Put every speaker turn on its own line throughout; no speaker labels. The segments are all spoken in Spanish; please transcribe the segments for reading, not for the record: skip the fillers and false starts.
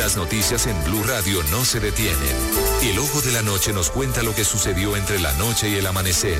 Las noticias en Blue Radio no se detienen. El Ojo de la Noche nos cuenta lo que sucedió entre la noche y el amanecer.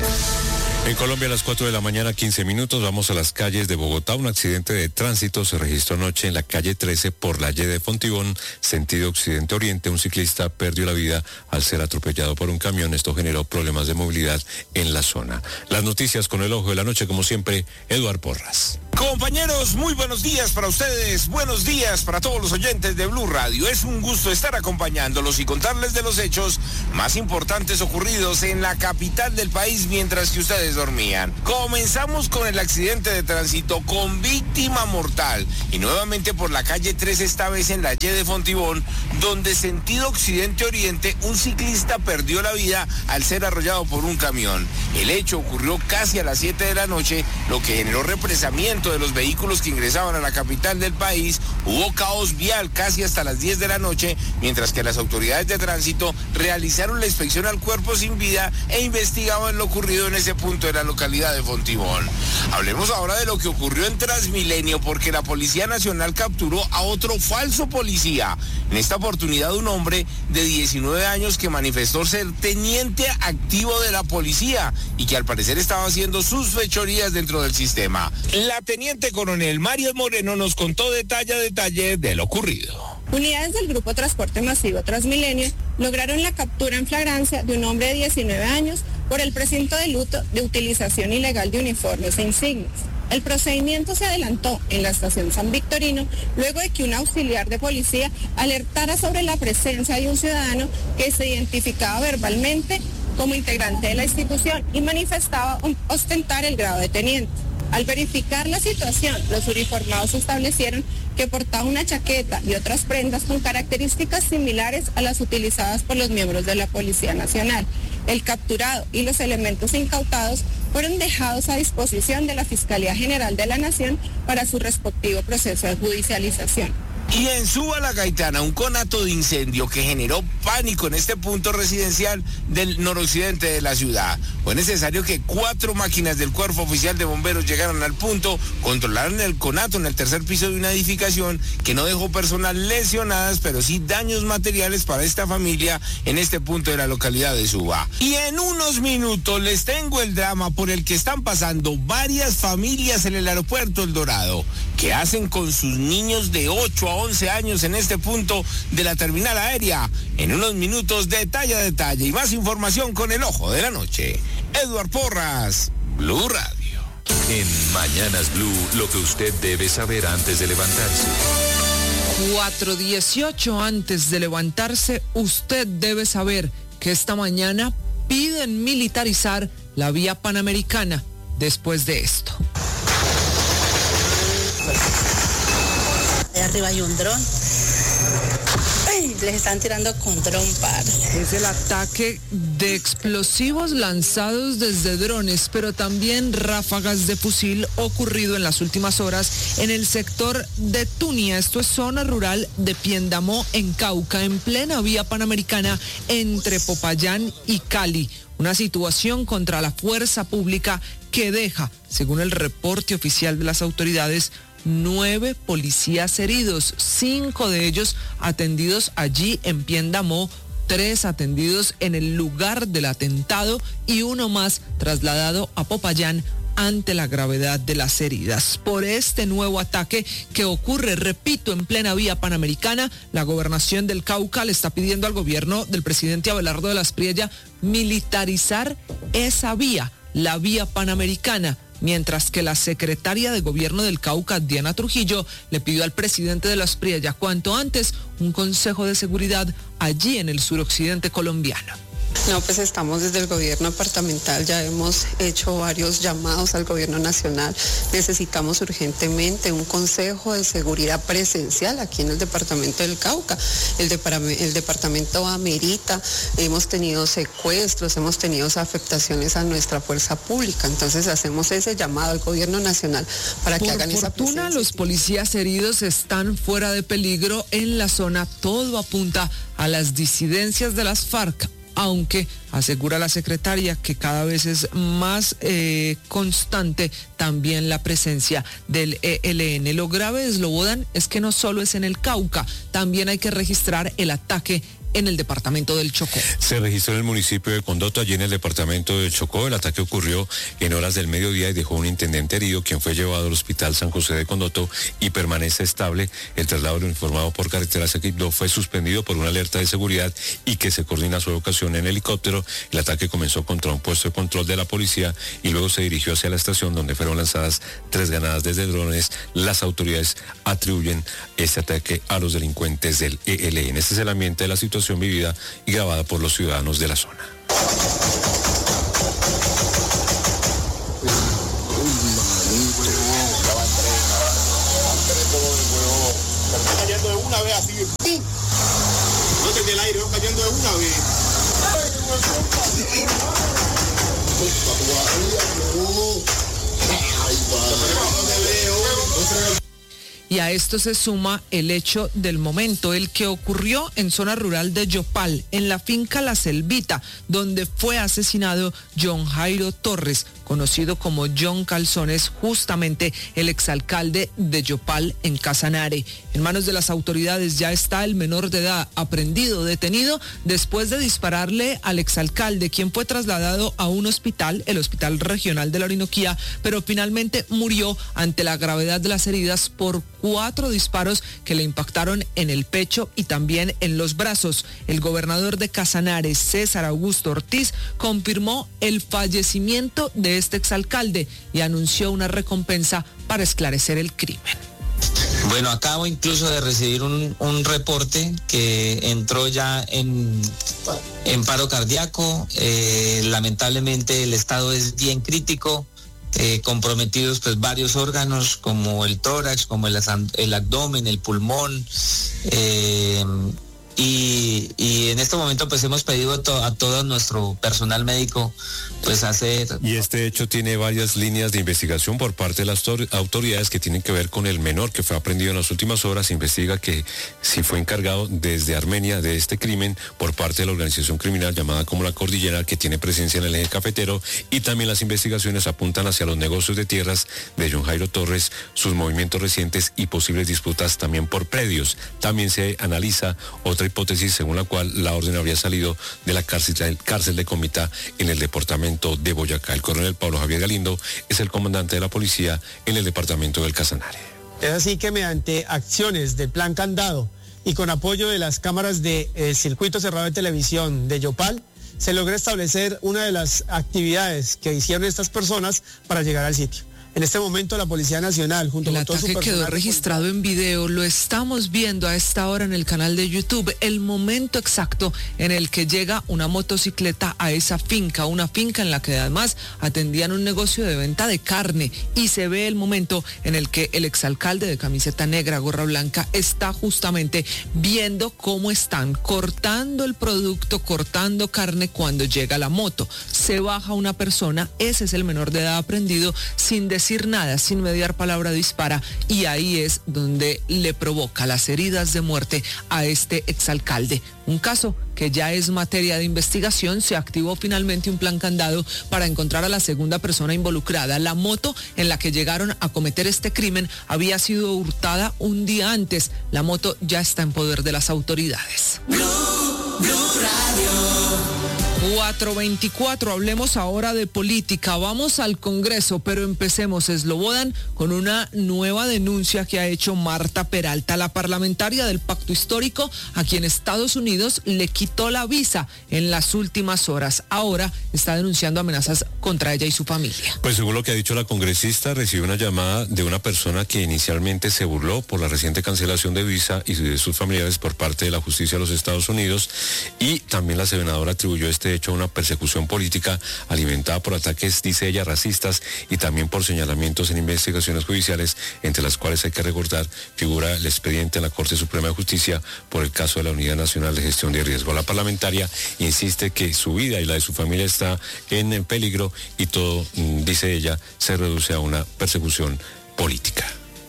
En Colombia a las 4 de la mañana, 15 minutos, vamos a las calles de Bogotá. Un accidente de tránsito se registró anoche en la calle 13 por la Y de Fontibón, sentido occidente-oriente. Un ciclista perdió la vida al ser atropellado por un camión. Esto generó problemas de movilidad en la zona. Las noticias con el Ojo de la Noche, como siempre, Eduard Porras.
Compañeros, muy buenos días para ustedes, buenos días para todos los oyentes de Blue Radio. Es un gusto estar acompañándolos y contarles de los hechos más importantes ocurridos en la capital del país mientras que ustedes dormían. Comenzamos con el accidente de tránsito con víctima mortal y nuevamente por la calle 3, esta vez en la Y de Fontibón, donde sentido occidente-oriente un ciclista perdió la vida al ser arrollado por un camión. El hecho ocurrió casi a las 7 de la noche, lo que generó represamiento de los vehículos que ingresaban a la capital del país. Hubo caos vial casi hasta las 10 de la noche, mientras que las autoridades de tránsito realizaron la inspección al cuerpo sin vida e investigaban lo ocurrido en ese punto de la localidad de Fontibón. Hablemos ahora de lo que ocurrió en Transmilenio, porque la Policía Nacional capturó a otro falso policía. En esta oportunidad un hombre de 19 años que manifestó ser teniente activo de la policía y que al parecer estaba haciendo sus fechorías dentro del sistema. La teniente coronel Mario Moreno nos contó detalle a detalle de lo ocurrido.
Unidades del Grupo Transporte Masivo Transmilenio lograron la captura en flagrancia de un hombre de 19 años por el presunto delito de utilización ilegal de uniformes e insignias. El procedimiento se adelantó en la estación San Victorino luego de que un auxiliar de policía alertara sobre la presencia de un ciudadano que se identificaba verbalmente como integrante de la institución y manifestaba ostentar el grado de teniente. Al verificar la situación, los uniformados establecieron que portaba una chaqueta y otras prendas con características similares a las utilizadas por los miembros de la Policía Nacional. El capturado y los elementos incautados fueron dejados a disposición de la Fiscalía General de la Nación para su respectivo proceso de judicialización.
Y en Suba la Gaitana, un conato de incendio que generó pánico en este punto residencial del noroccidente de la ciudad. Fue necesario que 4 máquinas del Cuerpo Oficial de Bomberos llegaran al punto, controlaron el conato en el tercer piso de una edificación que no dejó personas lesionadas, pero sí daños materiales para esta familia en este punto de la localidad de Suba. Y en unos minutos les tengo el drama por el que están pasando varias familias en el aeropuerto El Dorado. ¿Qué hacen con sus niños de 8 a 11 años en este punto de la terminal aérea? En unos minutos, detalle a detalle y más información con el Ojo de la Noche. Eduard Porras, Blue Radio.
En Mañanas Blue, lo que usted debe saber antes de levantarse.
4:18 antes de levantarse, usted debe saber que esta mañana piden militarizar la vía panamericana después de esto.
Allá arriba hay un dron. ¡Ay! Les están tirando con dron, parce.
Es el ataque de explosivos lanzados desde drones, pero también ráfagas de fusil ocurrido en las últimas horas en el sector de Tunia. Esto es zona rural de Piendamó, en Cauca, en plena vía panamericana entre Popayán y Cali. Una situación contra la fuerza pública que deja, según el reporte oficial de las autoridades, 9 policías heridos, 5 de ellos atendidos allí en Piendamó, 3 atendidos en el lugar del atentado y 1 más trasladado a Popayán ante la gravedad de las heridas. Por este nuevo ataque que ocurre, repito, en plena vía panamericana, la gobernación del Cauca le está pidiendo al gobierno del presidente Abelardo de la Espriella militarizar esa vía, la vía panamericana, mientras que la secretaria de gobierno del Cauca, Diana Trujillo, le pidió al presidente de la Espriella cuanto antes un consejo de seguridad allí en el suroccidente colombiano.
No, pues estamos desde el gobierno departamental, ya hemos hecho varios llamados al gobierno nacional. Necesitamos urgentemente un consejo de seguridad presencial aquí en el departamento del Cauca. El departamento amerita, hemos tenido secuestros, hemos tenido afectaciones a nuestra fuerza pública. Entonces hacemos ese llamado al gobierno nacional para que hagan esa presencia.
Por fortuna, los policías heridos están fuera de peligro en la zona. Todo apunta a las disidencias de las FARC aunque asegura la secretaria que cada vez es más constante también la presencia del ELN. Lo grave de Slobodan es que no solo es en el Cauca, también hay que registrar el ataque en el departamento del Chocó.
Se registró en el municipio de Condoto, allí en el departamento del Chocó. El ataque ocurrió en horas del mediodía y dejó un intendente herido, quien fue llevado al hospital San José de Condoto y permanece estable. El traslado del uniformado por carreteras Equipdo fue suspendido por una alerta de seguridad y que se coordina su evacuación en helicóptero. El ataque comenzó contra un puesto de control de la policía y luego se dirigió hacia la estación, donde fueron lanzadas 3 granadas desde drones. Las autoridades atribuyen este ataque a los delincuentes del ELN. Este es el ambiente de la situación vivida y grabada por los ciudadanos de la zona.
Está cayendo de una vez así. No te el aire, va cayendo de una vez.
Y a esto se suma el hecho del momento, el que ocurrió en zona rural de Yopal, en la finca La Selvita, donde fue asesinado John Jairo Torres, conocido como John Calzones, justamente el exalcalde de Yopal en Casanare. En manos de las autoridades ya está el menor de edad aprehendido, detenido, después de dispararle al exalcalde, quien fue trasladado a un hospital, el Hospital Regional de la Orinoquía, pero finalmente murió ante la gravedad de las heridas por 4 disparos que le impactaron en el pecho y también en los brazos. El gobernador de Casanare, César Augusto Ortiz, confirmó el fallecimiento de este exalcalde y anunció una recompensa para esclarecer el crimen.
Bueno, acabo incluso de recibir un reporte que entró ya en paro cardíaco. Lamentablemente el estado es bien crítico. Comprometidos pues varios órganos como el tórax, como el abdomen, el pulmón, y en este momento pues hemos pedido a todo nuestro personal médico pues hacer...
Y este hecho tiene varias líneas de investigación por parte de las autoridades que tienen que ver con el menor que fue aprehendido en las últimas horas. Se investiga que si fue encargado desde Armenia de este crimen por parte de la organización criminal llamada como La Cordillera, que tiene presencia en el eje cafetero, y también las investigaciones apuntan hacia los negocios de tierras de John Jairo Torres, sus movimientos recientes y posibles disputas también por predios. También se analiza otra hipótesis según la cual la orden habría salido de la cárcel de Comita en el departamento de Boyacá. El coronel Pablo Javier Galindo es el comandante de la policía en el departamento del Casanare.
Es así que mediante acciones del Plan Candado y con apoyo de las cámaras de circuito cerrado de televisión de Yopal, se logra establecer una de las actividades que hicieron estas personas para llegar al sitio. En este momento la Policía Nacional, junto con todo su personal...
El ataque quedó registrado en video, lo estamos viendo a esta hora en el canal de YouTube, el momento exacto en el que llega una motocicleta a esa finca, una finca en la que además atendían un negocio de venta de carne, y se ve el momento en el que el exalcalde de camiseta negra, gorra blanca, está justamente viendo cómo están cortando el producto, cortando carne cuando llega la moto. Se baja una persona, ese es el menor de edad aprehendido, sin decir nada, sin mediar palabra, dispara, y ahí es donde le provoca las heridas de muerte a este exalcalde. Un caso que ya es materia de investigación. Se activó finalmente un plan Candado para encontrar a la segunda persona involucrada. La moto en la que llegaron a cometer este crimen había sido hurtada un día antes. La moto ya está en poder de las autoridades.
Blue Radio.
4:24, hablemos ahora de política. Vamos al Congreso, pero empecemos, Slobodan, con una nueva denuncia que ha hecho Marta Peralta, la parlamentaria del Pacto Histórico, a quien Estados Unidos le quitó la visa en las últimas horas. Ahora está denunciando amenazas contra ella y su familia.
Pues según lo que ha dicho la congresista, recibió una llamada de una persona que inicialmente se burló por la reciente cancelación de visa y de sus familiares por parte de la justicia de los Estados Unidos, y también la senadora atribuyó este hecho a una persecución política alimentada por ataques, dice ella, racistas, y también por señalamientos en investigaciones judiciales, entre las cuales hay que recordar figura el expediente en la Corte Suprema de Justicia por el caso de la Unidad Nacional de Gestión de Riesgo. La parlamentaria insiste que su vida y la de su familia está en peligro y todo, dice ella, se reduce a una persecución política.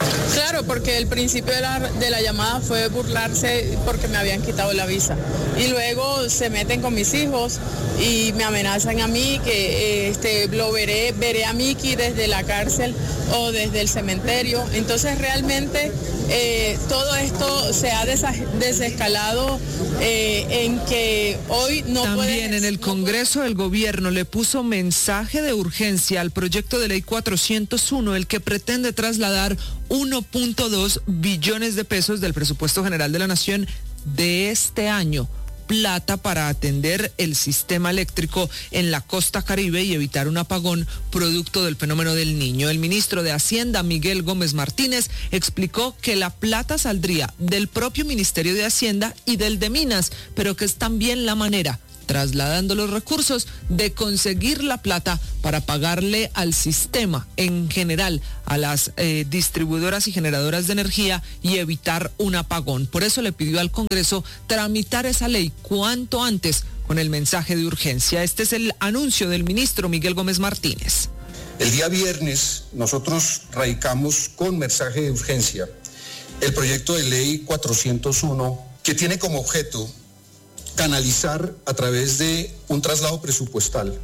Claro, porque el principio de la llamada fue burlarse porque me habían quitado la visa. Y luego se meten con mis hijos y me amenazan a mí que veré a Miki desde la cárcel o desde el cementerio. Entonces realmente todo esto se ha desescalado en que hoy no puede...
También en el Congreso el gobierno le puso mensaje de urgencia al proyecto de ley 401, el que pretende trasladar 1.2 billones de pesos del presupuesto general de la Nación de este año, plata para atender el sistema eléctrico en la costa Caribe y evitar un apagón producto del fenómeno del Niño. El ministro de Hacienda, Miguel Gómez Martínez, explicó que la plata saldría del propio Ministerio de Hacienda y del de Minas, pero que es también la manera, trasladando los recursos, de conseguir la plata para pagarle al sistema en general, a las distribuidoras y generadoras de energía y evitar un apagón. Por eso le pidió al Congreso tramitar esa ley cuanto antes con el mensaje de urgencia. Este es el anuncio del ministro Miguel Gómez Martínez.
El día viernes nosotros radicamos con mensaje de urgencia el proyecto de ley 401 que tiene como objeto canalizar a través de un traslado presupuestal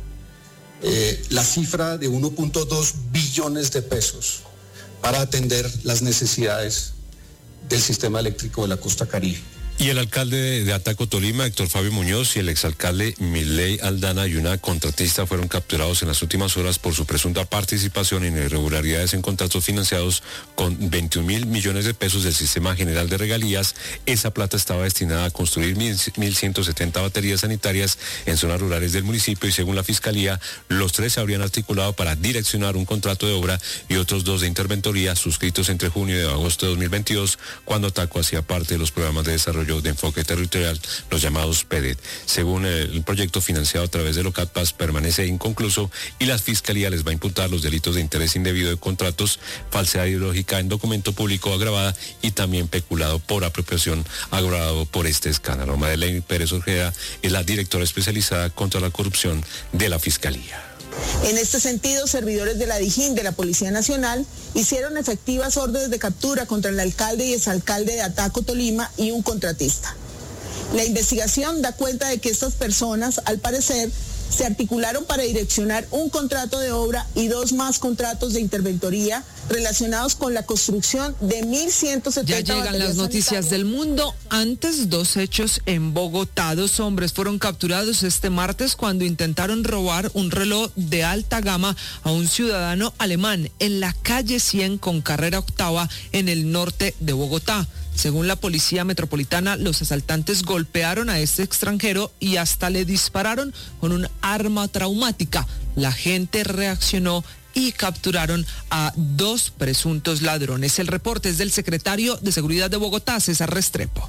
la cifra de 1.2 billones de pesos para atender las necesidades del sistema eléctrico de la costa Caribe.
Y el alcalde de Ataco, Tolima, Héctor Fabio Muñoz, y el exalcalde Milei Aldana y una contratista fueron capturados en las últimas horas por su presunta participación en irregularidades en contratos financiados con 21.000 millones de pesos del Sistema General de Regalías. Esa plata estaba destinada a construir 1.170 baterías sanitarias en zonas rurales del municipio y según la Fiscalía, los tres se habrían articulado para direccionar un contrato de obra y otros 2 de interventoría suscritos entre junio y agosto de 2022, cuando Ataco hacía parte de los programas de desarrollo de enfoque territorial, los llamados PEDET. Según el proyecto financiado a través de Locatpas, permanece inconcluso y la Fiscalía les va a imputar los delitos de interés indebido de contratos, falsedad ideológica en documento público agravada y también peculado por apropiación agravado por este escándalo. Madeleine Pérez Ojeda es la directora especializada contra la corrupción de la Fiscalía.
En este sentido, servidores de la DIJÍN de la Policía Nacional hicieron efectivas órdenes de captura contra el alcalde y exalcalde de Ataco, Tolima y un contratista. La investigación da cuenta de que estas personas, al parecer, se articularon para direccionar un contrato de obra y 2 más contratos de interventoría relacionados con la construcción de 1.170
Ya llegan las noticias del mundo. Antes, 2 hechos en Bogotá. 2 hombres fueron capturados este martes cuando intentaron robar un reloj de alta gama a un ciudadano alemán en la calle 100 con carrera octava en el norte de Bogotá. Según la Policía Metropolitana, los asaltantes golpearon a este extranjero y hasta le dispararon con un arma traumática. La gente reaccionó y capturaron a 2 presuntos ladrones. El reporte es del secretario de Seguridad de Bogotá, César Restrepo.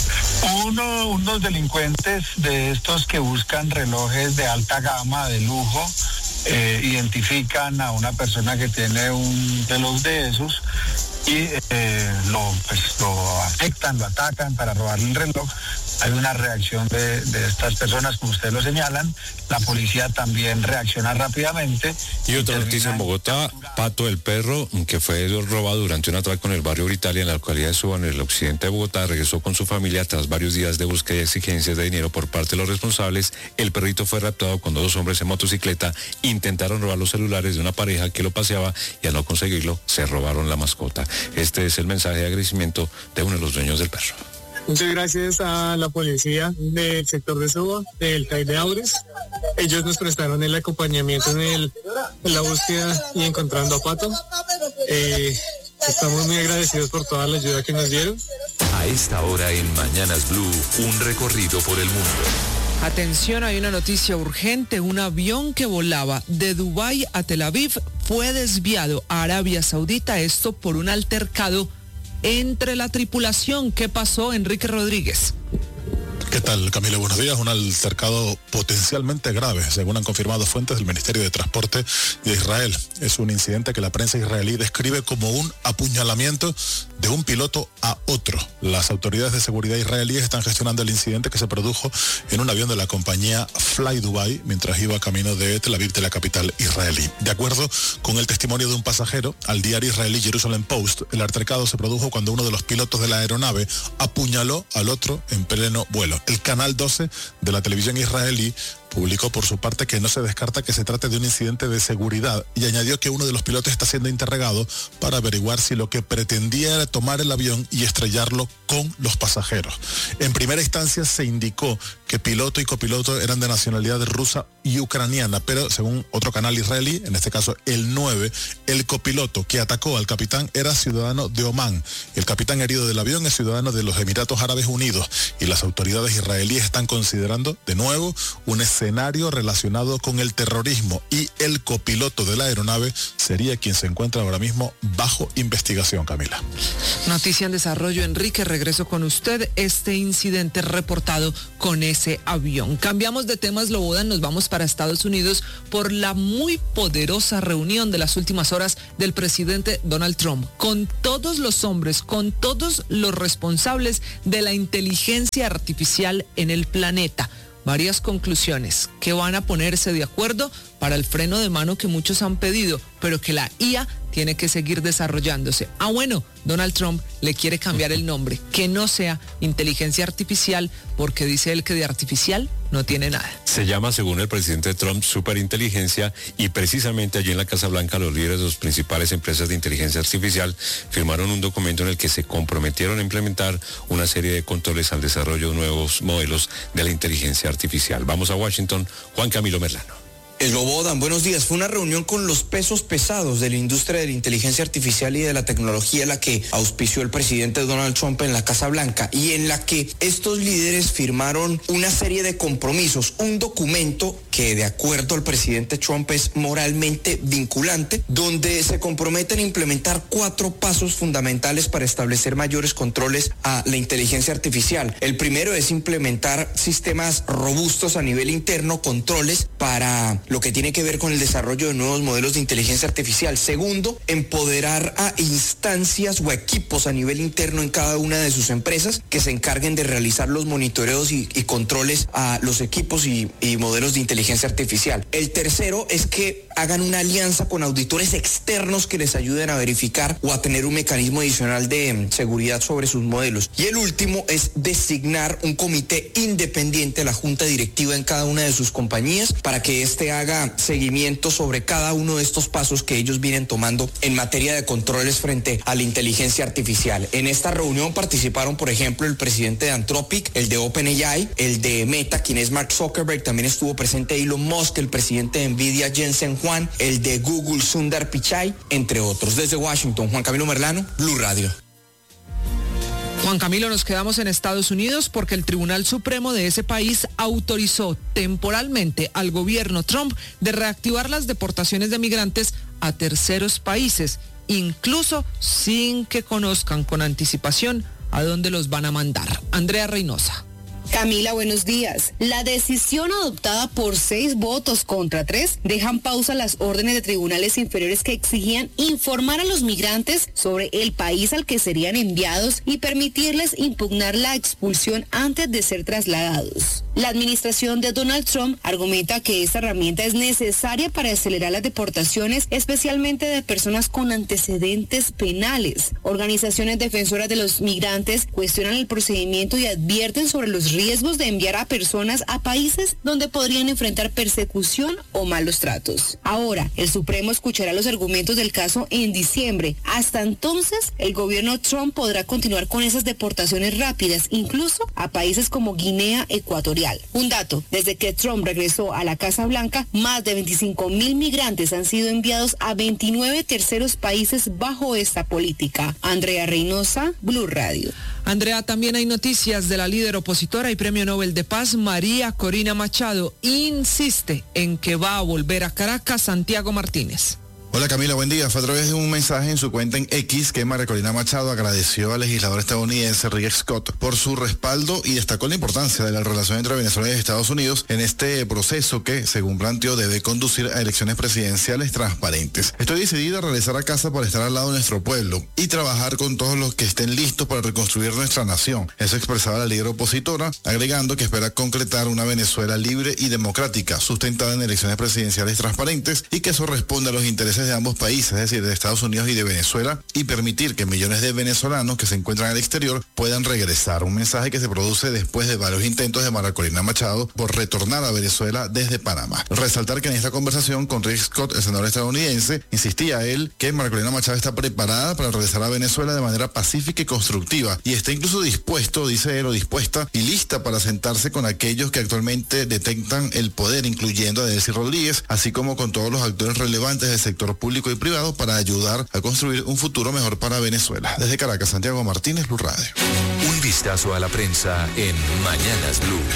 Unos delincuentes de estos que buscan relojes de alta gama, de lujo, identifican a una persona que tiene un reloj de esos y lo afectan, lo atacan para robarle el reloj. Hay una reacción de estas personas, como ustedes lo señalan. La policía también reacciona rápidamente.
Y otra noticia en Bogotá, Pato el perro, que fue robado durante un atraco en el barrio Britalia, en la localidad de Suba, en el occidente de Bogotá, regresó con su familia tras varios días de búsqueda y exigencias de dinero por parte de los responsables. El perrito fue raptado cuando 2 hombres en motocicleta intentaron robar los celulares de una pareja que lo paseaba y al no conseguirlo, se robaron la mascota. Este es el mensaje de agradecimiento de uno de los dueños del perro.
Muchas gracias a la policía del sector de Suba, del CAI de Aures. Ellos nos prestaron el acompañamiento en la búsqueda y encontrando a Pato. Estamos muy agradecidos por toda la ayuda que nos dieron.
A esta hora en Mañanas Blue, un recorrido por el mundo.
Atención, hay una noticia urgente. Un avión que volaba de Dubái a Tel Aviv fue desviado a Arabia Saudita, esto por un altercado entre la tripulación. ¿Qué pasó, Enrique Rodríguez?
¿Qué tal, Camila? Buenos días. Un altercado potencialmente grave, según han confirmado fuentes del Ministerio de Transporte de Israel. Es un incidente que la prensa israelí describe como un apuñalamiento de un piloto a otro. Las autoridades de seguridad israelíes están gestionando el incidente que se produjo en un avión de la compañía Fly Dubai mientras iba camino de Tel Aviv, de la capital israelí. De acuerdo con el testimonio de un pasajero al diario israelí Jerusalem Post, el altercado se produjo cuando uno de los pilotos de la aeronave apuñaló al otro en pleno vuelo. El canal 12 de la televisión israelí publicó por su parte que no se descarta que se trate de un incidente de seguridad y añadió que uno de los pilotos está siendo interrogado para averiguar si lo que pretendía era tomar el avión y estrellarlo con los pasajeros. En primera instancia se indicó que piloto y copiloto eran de nacionalidad rusa y ucraniana, pero según otro canal israelí, en este caso el 9, el copiloto que atacó al capitán era ciudadano de Omán. El capitán herido del avión es ciudadano de los Emiratos Árabes Unidos y las autoridades israelíes están considerando de nuevo un escenario relacionado con el terrorismo y el copiloto de la aeronave sería quien se encuentra ahora mismo bajo investigación, Camila.
Noticia en desarrollo, Enrique, regreso con usted. Este incidente reportado con ese avión. Cambiamos de temas, Lobodan, nos vamos para Estados Unidos por la muy poderosa reunión de las últimas horas del presidente Donald Trump con todos los hombres, con todos los responsables de la inteligencia artificial en el planeta. Varias conclusiones que van a ponerse de acuerdo para el freno de mano que muchos han pedido, pero que la IA tiene que seguir desarrollándose. Bueno, Donald Trump le quiere cambiar el nombre, que no sea inteligencia artificial, porque dice él que de artificial no tiene nada.
Se llama, según el presidente Trump, superinteligencia, y precisamente allí en la Casa Blanca los líderes de las principales empresas de inteligencia artificial firmaron un documento en el que se comprometieron a implementar una serie de controles al desarrollo de nuevos modelos de la inteligencia artificial. Vamos a Washington, Juan Camilo Merlano.
Slobodan, buenos días. Fue una reunión con los pesos pesados de la industria de la inteligencia artificial y de la tecnología la que auspició el presidente Donald Trump en la Casa Blanca y en la que estos líderes firmaron una serie de compromisos, un documento que de acuerdo al presidente Trump es moralmente vinculante, donde se comprometen a implementar 4 pasos fundamentales para establecer mayores controles a la inteligencia artificial. El primero es implementar sistemas robustos a nivel interno, controles para lo que tiene que ver con el desarrollo de nuevos modelos de inteligencia artificial. Segundo, empoderar a instancias o equipos a nivel interno en cada una de sus empresas que se encarguen de realizar los monitoreos y controles a los equipos y modelos de inteligencia artificial. El tercero es que hagan una alianza con auditores externos que les ayuden a verificar o a tener un mecanismo adicional de seguridad sobre sus modelos. Y el último es designar un comité independiente a la junta directiva en cada una de sus compañías para que haga seguimiento sobre cada uno de estos pasos que ellos vienen tomando en materia de controles frente a la inteligencia artificial. En esta reunión participaron, por ejemplo, el presidente de Anthropic, el de OpenAI, el de Meta, quien es Mark Zuckerberg, también estuvo presente Elon Musk, el presidente de Nvidia, Jensen Huang, el de Google, Sundar Pichai, entre otros. Desde Washington, Juan Camilo Merlano, Blue Radio.
Juan Camilo, nos quedamos en Estados Unidos porque el Tribunal Supremo de ese país autorizó temporalmente al gobierno Trump de reactivar las deportaciones de migrantes a terceros países, incluso sin que conozcan con anticipación a dónde los van a mandar. Andrea Reynosa.
Camila, buenos días. La decisión adoptada por 6 votos contra 3 deja en pausa las órdenes de tribunales inferiores que exigían informar a los migrantes sobre el país al que serían enviados y permitirles impugnar la expulsión antes de ser trasladados. La administración de Donald Trump argumenta que esta herramienta es necesaria para acelerar las deportaciones, especialmente de personas con antecedentes penales. Organizaciones defensoras de los migrantes cuestionan el procedimiento y advierten sobre los riesgos de enviar a personas a países donde podrían enfrentar persecución o malos tratos. Ahora, el Supremo escuchará los argumentos del caso en diciembre. Hasta entonces, el gobierno Trump podrá continuar con esas deportaciones rápidas, incluso a países como Guinea Ecuatorial. Un dato, desde que Trump regresó a la Casa Blanca, más de 25,000 migrantes han sido enviados a 29 terceros países bajo esta política. Andrea Reynosa, Blue Radio.
Andrea, también hay noticias de la líder opositora y Premio Nobel de Paz, María Corina Machado. Insiste en que va a volver a Caracas Santiago Martínez.
Hola Camila, buen día. Fue a través de un mensaje en su cuenta en X que María Corina Machado agradeció al legislador estadounidense Rick Scott por su respaldo y destacó la importancia de la relación entre Venezuela y Estados Unidos en este proceso que, según planteó, debe conducir a elecciones presidenciales transparentes. Estoy decidida a regresar a casa para estar al lado de nuestro pueblo y trabajar con todos los que estén listos para reconstruir nuestra nación. Eso expresaba la líder opositora, agregando que espera concretar una Venezuela libre y democrática, sustentada en elecciones presidenciales transparentes y que eso responde a los intereses de ambos países, es decir, de Estados Unidos y de Venezuela, y permitir que millones de venezolanos que se encuentran en el exterior puedan regresar. Un mensaje que se produce después de varios intentos de María Corina Machado por retornar a Venezuela desde Panamá. Resaltar que en esta conversación con Rick Scott, el senador estadounidense, insistía él que María Corina Machado está preparada para regresar a Venezuela de manera pacífica y constructiva, y está incluso dispuesto, dice él, o dispuesta y lista para sentarse con aquellos que actualmente detentan el poder, incluyendo a Delcy Rodríguez, así como con todos los actores relevantes del sector público y privado para ayudar a construir un futuro mejor para Venezuela. Desde Caracas, Santiago Martínez, Blue Radio.
Un vistazo a la prensa en Mañanas Blue.